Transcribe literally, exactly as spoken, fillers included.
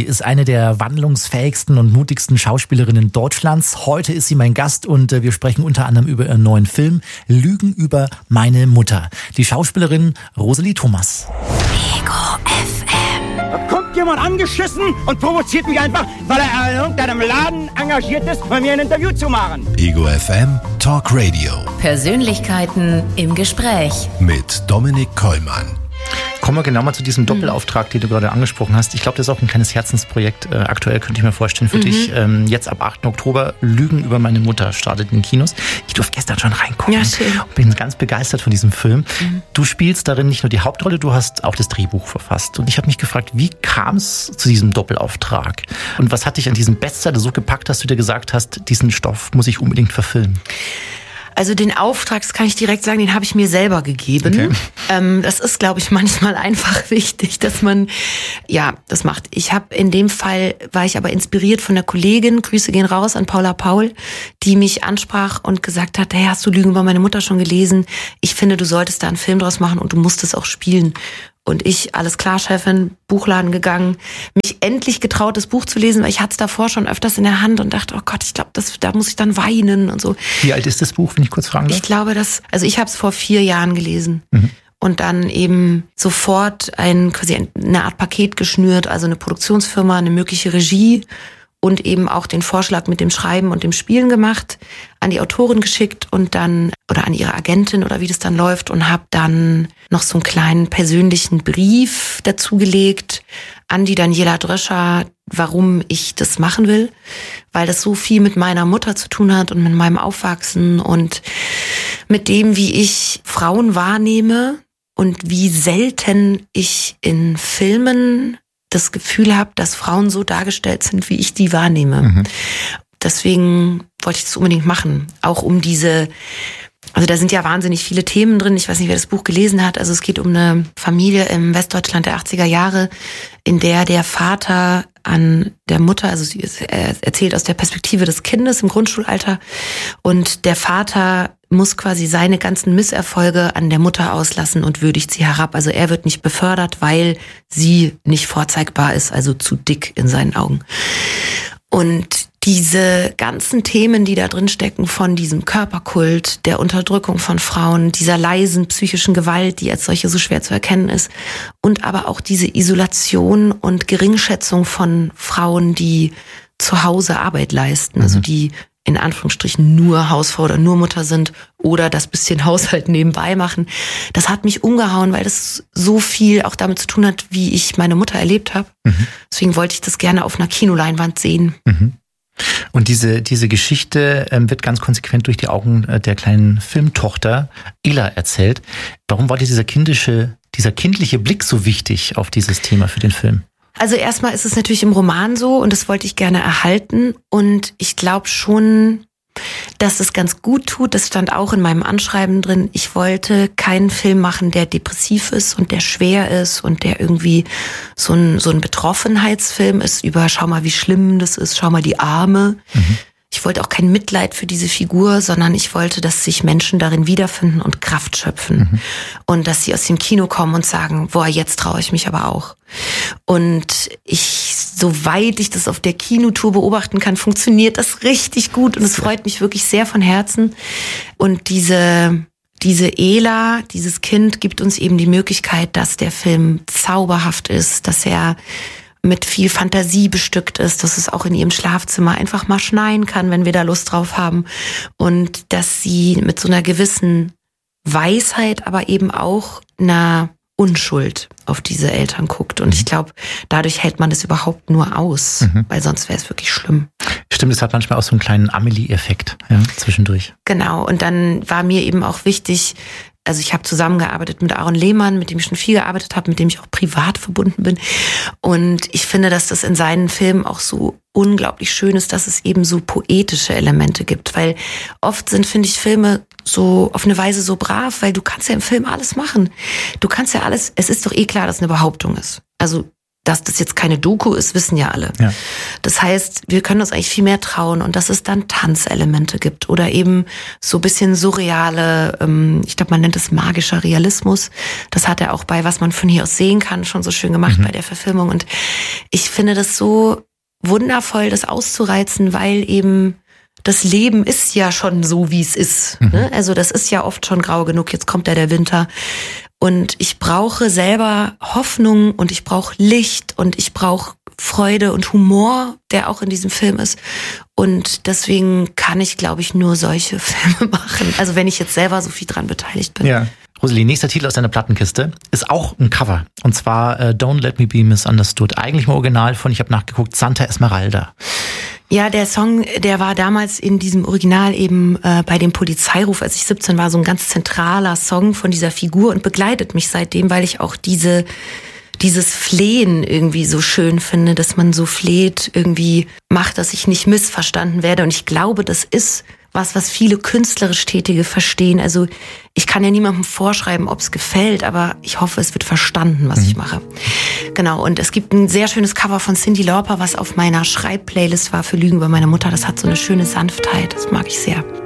ist eine der wandlungsfähigsten und mutigsten Schauspielerinnen Deutschlands. Heute ist sie mein Gast und wir sprechen unter anderem über ihren neuen Film Lügen über meine Mutter. Die Schauspielerin Rosalie Thomas. Ego F M. Da kommt jemand angeschissen und provoziert mich einfach, weil er in irgendeinem Laden engagiert ist, bei mir ein Interview zu machen. Ego F M Talk Radio. Persönlichkeiten im Gespräch. Mit Dominik Kollmann. Kommen wir genau mal zu diesem Doppelauftrag, den du gerade angesprochen hast. Ich glaube, das ist auch ein kleines Herzensprojekt. Äh, aktuell könnte ich mir vorstellen für mhm. dich. Ähm, jetzt ab achten Oktober Lügen über meine Mutter startet in den Kinos. Ich durfte gestern schon reingucken. Ja, schön. Und bin ganz begeistert von diesem Film. Mhm. Du spielst darin nicht nur die Hauptrolle, du hast auch das Drehbuch verfasst. Und ich habe mich gefragt, wie kam es zu diesem Doppelauftrag? Und was hat dich an diesem Bestseller so gepackt, dass du dir gesagt hast, diesen Stoff muss ich unbedingt verfilmen? Also den Auftrag, das kann ich direkt sagen, den habe ich mir selber gegeben. Okay. Ähm, das ist, glaube ich, manchmal einfach wichtig, dass man, ja, das macht. Ich habe in dem Fall, war ich aber inspiriert von der Kollegin, Grüße gehen raus an Paula Paul, die mich ansprach und gesagt hat, hey, hast du Lügen über meine Mutter schon gelesen? Ich finde, du solltest da einen Film draus machen und du musst es auch spielen. Und ich, alles klar, Chefin, Buchladen gegangen, mich endlich getraut, das Buch zu lesen, weil ich hatte es davor schon öfters in der Hand und dachte, oh Gott, ich glaube, das, da muss ich dann weinen und so. Wie alt ist das Buch, wenn ich kurz fragen darf? Ich glaube, dass, also ich habe es vor vier Jahren gelesen. Mhm. Und dann eben sofort ein, quasi eine Art Paket geschnürt, also eine Produktionsfirma, eine mögliche Regie und eben auch den Vorschlag mit dem Schreiben und dem Spielen gemacht, an die Autorin geschickt und dann, oder an ihre Agentin oder wie das dann läuft und habe dann noch so einen kleinen persönlichen Brief dazugelegt an die Daniela Dröscher, warum ich das machen will, weil das so viel mit meiner Mutter zu tun hat und mit meinem Aufwachsen und mit dem, wie ich Frauen wahrnehme und wie selten ich in Filmen das Gefühl habe, dass Frauen so dargestellt sind, wie ich die wahrnehme. Mhm. Deswegen wollte ich das unbedingt machen. Auch um diese, also da sind ja wahnsinnig viele Themen drin. Ich weiß nicht, wer das Buch gelesen hat. Also es geht um eine Familie im Westdeutschland der achtziger Jahre, in der der Vater an der Mutter, also sie erzählt aus der Perspektive des Kindes im Grundschulalter und der Vater muss quasi seine ganzen Misserfolge an der Mutter auslassen und würdigt sie herab. Also er wird nicht befördert, weil sie nicht vorzeigbar ist, also zu dick in seinen Augen. Und diese ganzen Themen, die da drin stecken, von diesem Körperkult, der Unterdrückung von Frauen, dieser leisen psychischen Gewalt, die als solche so schwer zu erkennen ist, und aber auch diese Isolation und Geringschätzung von Frauen, die zu Hause Arbeit leisten, also die in Anführungsstrichen nur Hausfrau oder nur Mutter sind oder das bisschen Haushalt nebenbei machen. Das hat mich umgehauen, weil das so viel auch damit zu tun hat, wie ich meine Mutter erlebt habe. Mhm. Deswegen wollte ich das gerne auf einer Kinoleinwand sehen. Mhm. Und diese diese Geschichte ähm, wird ganz konsequent durch die Augen äh, der kleinen Filmtochter Ella erzählt. Warum war dir dieser kindische, dieser kindliche Blick so wichtig auf dieses Thema für den Film? Also erstmal ist es natürlich im Roman so und das wollte ich gerne erhalten und ich glaube schon, dass es ganz gut tut. Das stand auch in meinem Anschreiben drin. Ich wollte keinen Film machen, der depressiv ist und der schwer ist und der irgendwie so ein so ein Betroffenheitsfilm ist über schau mal, wie schlimm das ist, schau mal die Arme. Mhm. Ich wollte auch kein Mitleid für diese Figur, sondern ich wollte, dass sich Menschen darin wiederfinden und Kraft schöpfen. Mhm. Und dass sie aus dem Kino kommen und sagen, boah, jetzt traue ich mich aber auch. Und ich, soweit ich das auf der Kinotour beobachten kann, funktioniert das richtig gut und es freut mich wirklich sehr von Herzen. Und diese, diese Ella, dieses Kind gibt uns eben die Möglichkeit, dass der Film zauberhaft ist, dass er mit viel Fantasie bestückt ist, dass es auch in ihrem Schlafzimmer einfach mal schneien kann, wenn wir da Lust drauf haben. Und dass sie mit so einer gewissen Weisheit, aber eben auch einer Unschuld auf diese Eltern guckt. Und ich glaube, dadurch hält man das überhaupt nur aus, mhm. weil sonst wäre es wirklich schlimm. Stimmt, es hat manchmal auch so einen kleinen Amelie-Effekt ja, zwischendurch. Genau, und dann war mir eben auch wichtig, also ich habe zusammengearbeitet mit Aaron Lehmann, mit dem ich schon viel gearbeitet habe, mit dem ich auch privat verbunden bin. Und ich finde, dass das in seinen Filmen auch so unglaublich schön ist, dass es eben so poetische Elemente gibt. Weil oft sind, finde ich, Filme so auf eine Weise so brav, weil du kannst ja im Film alles machen. Du kannst ja alles, es ist doch eh klar, dass es eine Behauptung ist. Also dass das jetzt keine Doku ist, wissen ja alle. Ja. Das heißt, wir können uns eigentlich viel mehr trauen und dass es dann Tanzelemente gibt oder eben so ein bisschen surreale, ähm, ich glaube, man nennt es magischer Realismus. Das hat er auch bei Was man von hier aus sehen kann schon so schön gemacht mhm. bei der Verfilmung. Und ich finde das so wundervoll, das auszureizen, weil eben das Leben ist ja schon so, wie es ist. Mhm. Ne? Also das ist ja oft schon grau genug, jetzt kommt ja der Winter. Und ich brauche selber Hoffnung und ich brauche Licht und ich brauche Freude und Humor, der auch in diesem Film ist. Und deswegen kann ich, glaube ich, nur solche Filme machen. Also wenn ich jetzt selber so viel dran beteiligt bin. Ja. Rosalie, nächster Titel aus deiner Plattenkiste ist auch ein Cover. Und zwar äh, Don't Let Me Be Misunderstood. Eigentlich im Original von, ich habe nachgeguckt, Santa Esmeralda. Ja, der Song, der war damals in diesem Original eben äh, bei dem Polizeiruf, als ich siebzehn war, so ein ganz zentraler Song von dieser Figur und begleitet mich seitdem, weil ich auch diese dieses Flehen irgendwie so schön finde, dass man so fleht, irgendwie macht, dass ich nicht missverstanden werde. Und ich glaube, das ist was, was viele künstlerisch Tätige verstehen. Also ich kann ja niemandem vorschreiben, ob es gefällt, aber ich hoffe, es wird verstanden, was mhm. ich mache. Genau, und es gibt ein sehr schönes Cover von Cyndi Lauper, was auf meiner Schreibplaylist war für Lügen über meine Mutter. Das hat so eine schöne Sanftheit, das mag ich sehr.